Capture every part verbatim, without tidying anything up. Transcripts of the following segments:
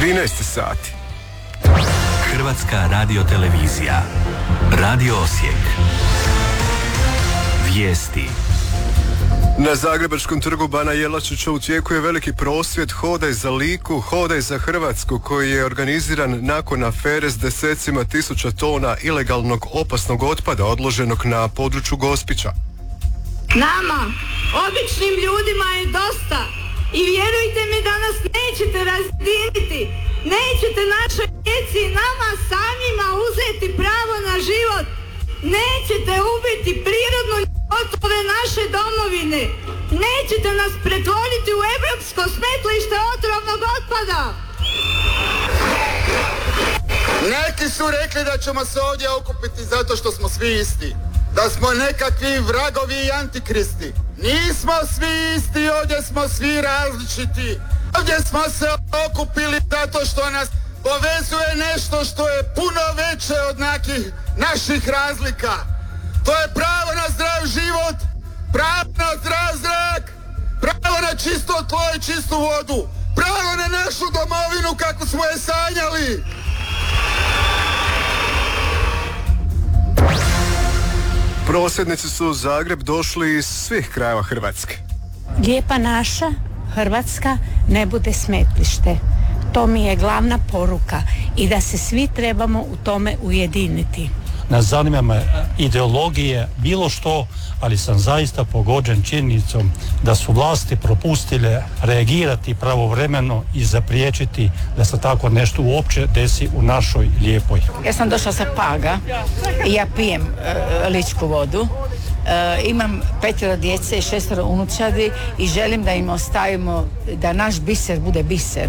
trinaest sati. Hrvatska radiotelevizija. Radio Osijek. Vijesti. Na Zagrebačkom trgu Bana Jelačića u tijeku je veliki prosvjed Hodaj za Liku, Hodaj za Hrvatsku, koji je organiziran nakon afere s desecima tisuća tona ilegalnog opasnog otpada odloženog na području Gospića. Nama, običnim ljudima je dosta i vjerujte mi da nas nećete razdijeliti, nećete našoj djeci i nama samima uzeti pravo na život, nećete ubiti prirodnu ljepotu ove naše domovine, nećete nas pretvoriti u evropsko smetlište otrovnog otpada. Neki su rekli da ćemo se ovdje okupiti zato što smo svi isti, da smo nekakvi vragovi i antikristi. Nismo svi isti, ovdje smo svi različiti. Ovdje smo se okupili zato što nas povezuje nešto što je puno veće od nekih naših razlika. To je pravo na zdrav život, pravo na zdrav zrak, pravo na čisto tlo i čistu vodu, pravo na našu domovinu kako smo je sanjali. Prosvjednici su u Zagreb došli iz svih krajeva Hrvatske. Lijepa naša Hrvatska ne bude smetlište. To mi je glavna poruka i da se svi trebamo u tome ujediniti. Ne zanima me ideologije, bilo što, ali sam zaista pogođen činjenicom da su vlasti propustile reagirati pravovremeno i zapriječiti da se tako nešto uopće desi u našoj lijepoj. Ja sam došla sa Paga i ja pijem uh, ličku vodu. Uh, imam petero djece i šestero unučadi i želim da im ostavimo da naš biser bude biser.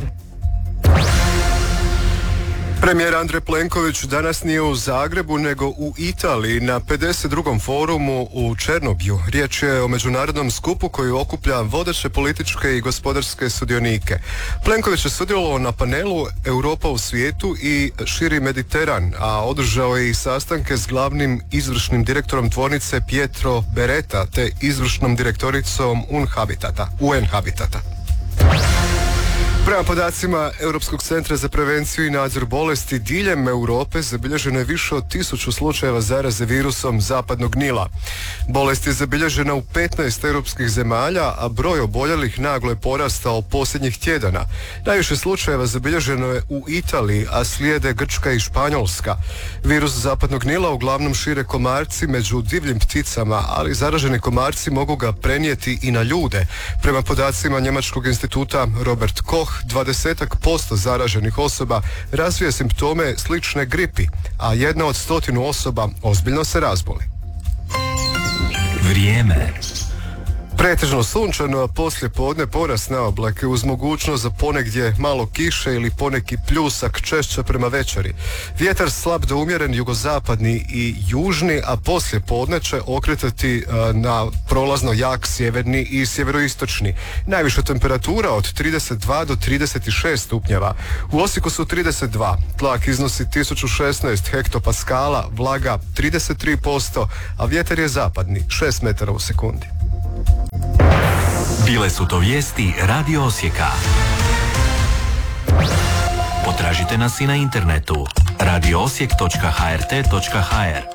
Premijer Andrej Plenković danas nije u Zagrebu nego u Italiji na pedeset drugom forumu u Černobju. Riječ je o međunarodnom skupu koji okuplja vodeće političke i gospodarske sudionike. Plenković je sudjelovao na panelu Europa u svijetu i širi Mediteran, a održao je i sastanke s glavnim izvršnim direktorom tvornice Pietro Beretta te izvršnom direktoricom U N Habitata. U N Habitata. Prema podacima Europskog centra za prevenciju i nadzor bolesti, diljem Europe zabilježeno je više od tisuću slučajeva zaraze virusom zapadnog Nila. Bolest je zabilježena u petnaest europskih zemalja, a broj oboljelih naglo je porastao posljednjih tjedana. Najviše slučajeva zabilježeno je u Italiji, a slijede Grčka i Španjolska. Virus zapadnog Nila uglavnom šire komarci među divljim pticama, ali zaraženi komarci mogu ga prenijeti i na ljude. Prema podacima Njemačkog instituta Robert Koch, dvadesetak posto zaraženih osoba razvije simptome slične gripi, a jedna od stotinu osoba ozbiljno se razboli. Vrijeme. Pretežno sunčano, a poslije podne porast na oblake uz mogućnost za ponegdje malo kiše ili poneki pljusak češće prema večeri. Vjetar slab do umjeren jugozapadni i južni, a poslije podne će okretati uh, na prolazno jak sjeverni i sjeveroistočni. Najviša temperatura od trideset dva do trideset šest stupnjeva. U Osijeku su trideset dva, tlak iznosi tisuću šesnaest hektopaskala, vlaga trideset tri posto, a vjetar je zapadni, šest metara u sekundi. Bile su to vijesti Radio Osijeka. Potražite nas i na internetu radio osijek točka h r t točka h r.